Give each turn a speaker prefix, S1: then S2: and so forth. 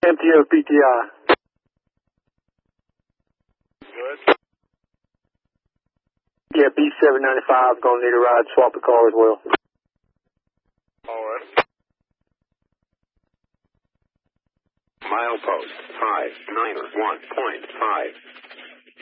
S1: MTO PTI.
S2: Good.
S1: Yeah, B795, gonna need a ride, swap the car as well.
S2: Alright.
S3: Milepost 591.5.